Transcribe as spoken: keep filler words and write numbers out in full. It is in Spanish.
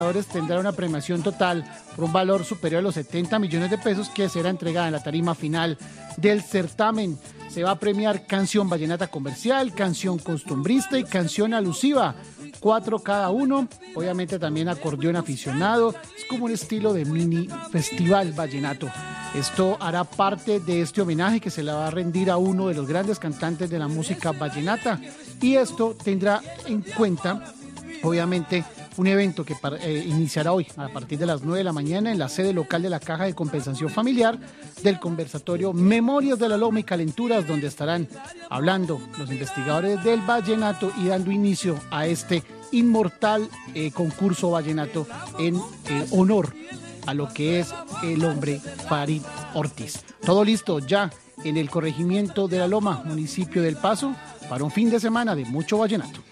tendrá una premiación total por un valor superior a los setenta millones de pesos que será entregada en la tarima final del certamen. Se va a premiar canción vallenata comercial, canción costumbrista y canción alusiva. Cuatro cada uno, obviamente también acordeón aficionado. Es como un estilo de mini festival vallenato. Esto hará parte de este homenaje que se le va a rendir a uno de los grandes cantantes de la música vallenata. Y esto tendrá en cuenta, obviamente, un evento que eh, iniciará hoy a partir de las nueve de la mañana en la sede local de la Caja de Compensación Familiar del conversatorio Memorias de la Loma y Calenturas, donde estarán hablando los investigadores del vallenato y dando inicio a este inmortal eh, concurso vallenato en eh, honor a lo que es el hombre Farid Ortiz. Todo listo ya en el corregimiento de La Loma, municipio del Paso, para un fin de semana de mucho vallenato.